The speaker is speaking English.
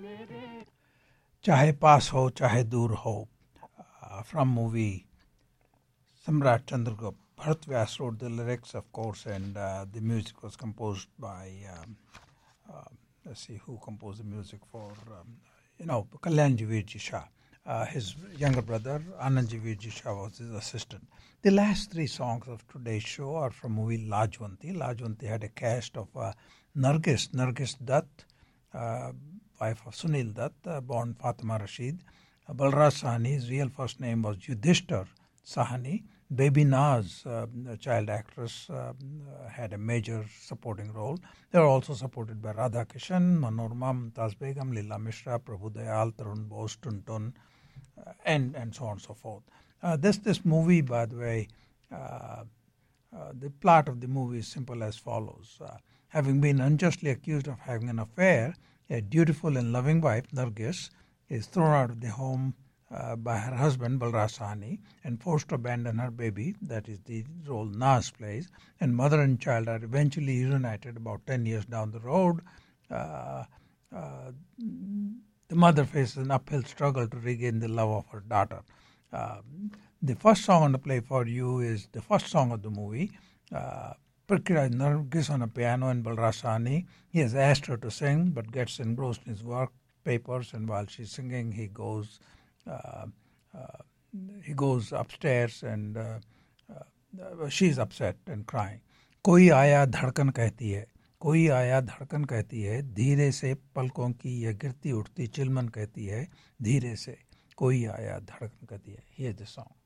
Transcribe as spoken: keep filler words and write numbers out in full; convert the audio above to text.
चाहे पास हो चाहे दूर हो, uh, from movie Samrat Chandragupta. Bharat Vyas wrote the lyrics, of course, and uh, the music was composed by, um, uh, let's see who composed the music for, um, you know, Kalyanji Virji Shah. Uh, his younger brother, Anandji Virji Shah, was his assistant. The last three songs of today's show are from movie Lajwanti. Lajwanti had a cast of uh, Nargis, Nargis Dutt, uh, wife of Sunil Dutt, uh, born Fatima Rashid. Uh, Balraj Sahni, his real first name was Yudhishthar Sahni. Baby Naz, uh, a child actress, uh, had a major supporting role. They were also supported by Radha Kishan, Manorma, Mumtaz Begum, Leela Mishra, Prabhu Dayal, Tarun Bose, Tuntun, uh, and, and so on and so forth. Uh, this, this movie, by the way, uh, uh, the plot of the movie is simple as follows. Uh, having been unjustly accused of having an affair, a dutiful and loving wife, Nargis, is thrown out of the home Uh, by her husband Balraj Sahni and forced to abandon her baby, that is the role Naz plays, and mother and child are eventually reunited about ten years down the road. Uh, uh, the mother faces an uphill struggle to regain the love of her daughter. Uh, the first song on the play for you is the first song of the movie. Uh, Prithviraj Nargis on a piano and Balraj Sahni. He has asked her to sing but gets engrossed in his work papers, and while she's singing he goes Uh, uh, he goes upstairs and uh, uh, she's upset and crying. कोई आया धड़कन कहती है, कोई आया धड़कन कहती है, धीरे से पलकों की यह गिरती उठती चिलमन कहती है, धीरे से कोई आया धड़कन कहती है. Here's the song.